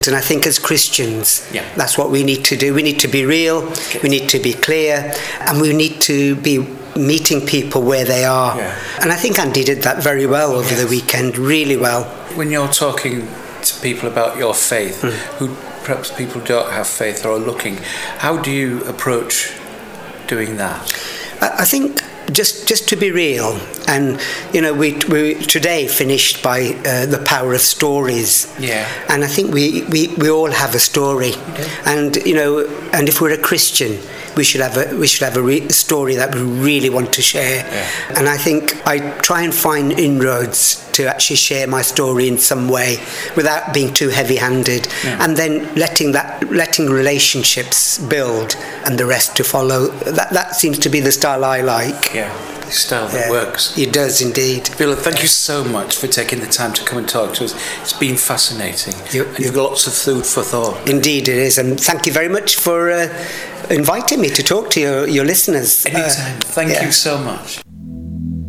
And I think as Christians, Yeah. that's what we need to do. We need to be real, we need to be clear, and we need to be meeting people where they are. Yeah. And I think Andy did that very well over the weekend, really well. When you're talking to people about your faith, who perhaps people don't have faith or are looking, how do you approach doing that? I think just to be real, and we today finished by the power of stories. Yeah. And I think we all have a story, and and if we're a Christian, we should have a story that we really want to share. Yeah. And I think I try and find inroads to actually share my story in some way without being too heavy-handed, and then letting relationships build and the rest to follow. That seems to be the style I like. Yeah, the style that works. It does indeed. Vila, thank you so much for taking the time to come and talk to us. It's been fascinating. You've got lots of food for thought. Indeed it is, and thank you very much for inviting me to talk to your listeners. Anytime. Thank you so much.